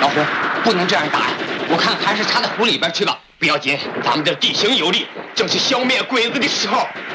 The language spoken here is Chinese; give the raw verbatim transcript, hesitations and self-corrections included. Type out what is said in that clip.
老胡，不能这样打呀！我看还是插到湖里边去吧。不要紧，咱们的地形有利，正是消灭鬼子的时候。